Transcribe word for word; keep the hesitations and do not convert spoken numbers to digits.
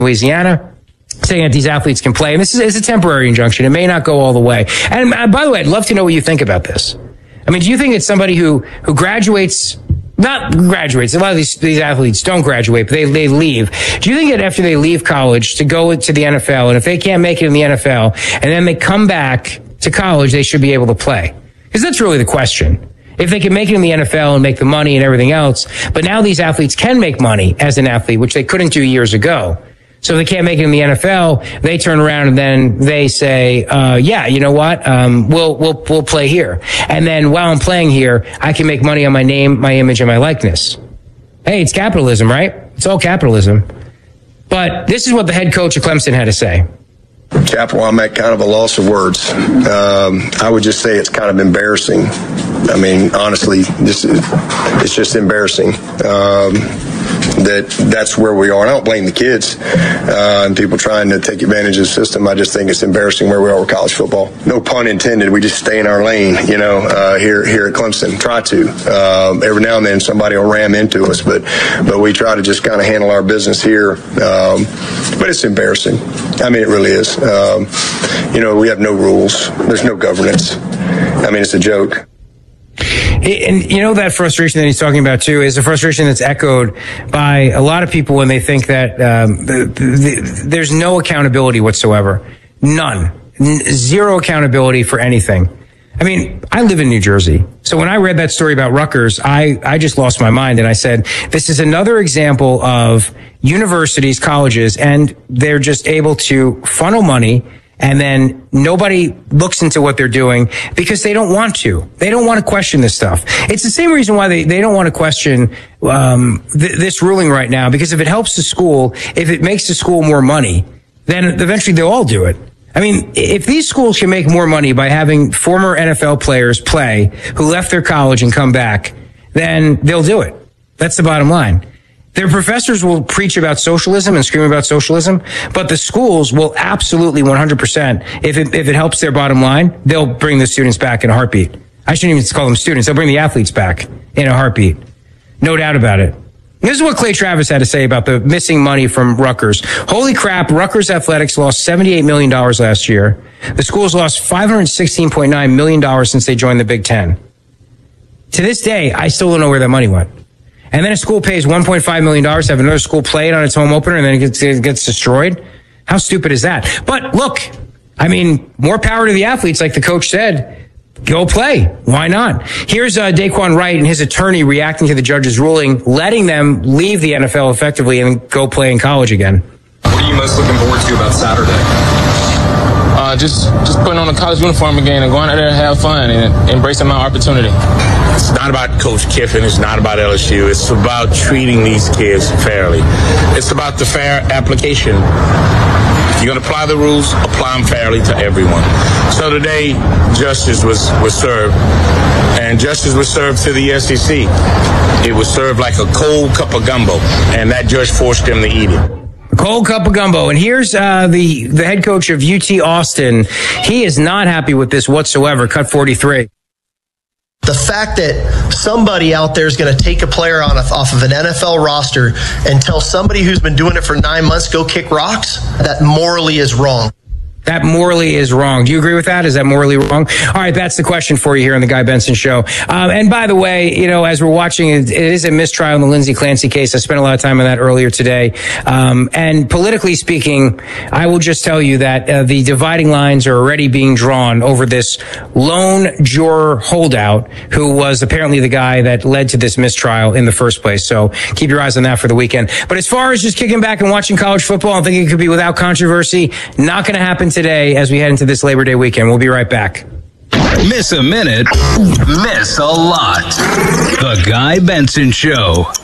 Louisiana, saying that these athletes can play. And this is, is a temporary injunction. It may not go all the way. And uh, by the way, I'd love to know what you think about this. I mean, do you think it's somebody who, who graduates, not graduates, a lot of these, these athletes don't graduate, but they, they leave. Do you think that after they leave college to go to the N F L, and if they can't make it in the N F L, and then they come back to college, they should be able to play? Because that's really the question. If they can make it in the N F L and make the money and everything else, but now these athletes can make money as an athlete, which they couldn't do years ago. So if they can't make it in the N F L, they turn around and then they say, uh, yeah, you know what? Um, we'll, we'll, we'll play here. And then while I'm playing here, I can make money on my name, my image, and my likeness. Hey, it's capitalism, right? It's all capitalism. But this is what the head coach of Clemson had to say. Chappell, I'm at kind of a loss of words. Um, I would just say it's kind of embarrassing. I mean, honestly, this is, it's just embarrassing. Um, that that's where we are. And I don't blame the kids uh, and people trying to take advantage of the system. I just think it's embarrassing where we are with college football. No pun intended. We just stay in our lane, you know, uh, here here at Clemson. Try to. Um, every now and then somebody will ram into us, but but we try to just kind of handle our business here. Um, but it's embarrassing. I mean, it really is. Um, you know, we have no rules. There's no governance. I mean, it's a joke. And you know, that frustration that he's talking about too is a frustration that's echoed by a lot of people when they think that um, the, the, there's no accountability whatsoever. None. N- zero accountability for anything. I mean, I live in New Jersey. So when I read that story about Rutgers, I, I just lost my mind. And I said, this is another example of universities, colleges, and they're just able to funnel money. And then nobody looks into what they're doing because they don't want to. They don't want to question this stuff. It's the same reason why they, they don't want to question um, th- this ruling right now, because if it helps the school, if it makes the school more money, then eventually they'll all do it. I mean, if these schools can make more money by having former N F L players play who left their college and come back, then they'll do it. That's the bottom line. Their professors will preach about socialism and scream about socialism, but the schools will absolutely one hundred percent, if it, if it helps their bottom line, they'll bring the students back in a heartbeat. I shouldn't even call them students. They'll bring the athletes back in a heartbeat. No doubt about it. This is what Clay Travis had to say about the missing money from Rutgers. Holy crap, Rutgers Athletics lost seventy-eight million dollars last year. The schools lost five hundred sixteen point nine million dollars since they joined the Big Ten. To this day, I still don't know where that money went. And then a school pays one point five million dollars to have another school play it on its home opener, and then it gets, it gets destroyed. How stupid is that? But look, I mean, more power to the athletes, like the coach said. Go play. Why not? Here's uh, Daquan Wright and his attorney reacting to the judge's ruling, letting them leave the N F L effectively and go play in college again. What are you most looking forward to about Saturday? Uh, just, just putting on a college uniform again and going out there to have fun and embracing my opportunity. It's not about Coach Kiffin. It's not about L S U. It's about treating these kids fairly. It's about the fair application. If you're going to apply the rules, apply them fairly to everyone. So today, justice was, was served, and justice was served to the S E C. It was served like a cold cup of gumbo, and that judge forced them to eat it. Cold cup of gumbo. And here's uh, the, the head coach of U T Austin. He is not happy with this whatsoever. Cut forty-three. The fact that somebody out there is going to take a player on a, off of an N F L roster and tell somebody who's been doing it for nine months, go kick rocks, that morally is wrong. That morally is wrong. Do you agree with that? Is that morally wrong? All right, that's the question for you here on the Guy Benson Show. Um, and by the way, you know, as we're watching, it, it is a mistrial in the Lindsey Clancy case. I spent a lot of time on that earlier today. Um, and politically speaking, I will just tell you that uh, the dividing lines are already being drawn over this lone juror holdout who was apparently the guy that led to this mistrial in the first place. So keep your eyes on that for the weekend. But as far as just kicking back and watching college football and thinking it could be without controversy, not going to happen today as we head into this Labor Day weekend. We'll be right back. Miss a minute, miss a lot. The Guy Benson Show.